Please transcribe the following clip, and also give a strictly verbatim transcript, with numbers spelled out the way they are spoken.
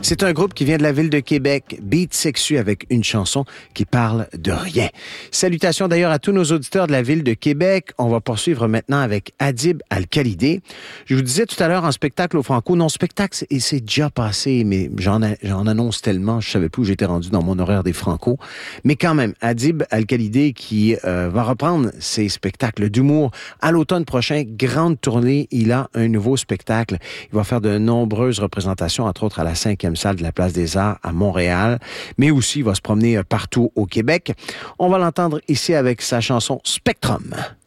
C'est un groupe qui vient de la ville de Québec, Beat Sexu, avec une chanson qui parle de rien. Salutations d'ailleurs à tous nos auditeurs de la ville de Québec. On va poursuivre maintenant avec Adib Al-Khalidé. Je vous disais tout à l'heure en spectacle au Franco, non, spectacle, et c'est déjà passé, mais j'en, a, j'en annonce tellement, je savais plus où j'étais rendu dans mon horaire des Franco. Mais quand même, Adib Al-Khalidé qui euh, va reprendre ses spectacles d'humour à l'automne prochain, grande tournée, il a un nouveau spectacle. Il va faire de nombreuses représentations, entre autres à la cinquième salle de la Place des Arts à Montréal, mais aussi il va se promener partout au Québec. On va l'entendre ici avec sa chanson Spectrum.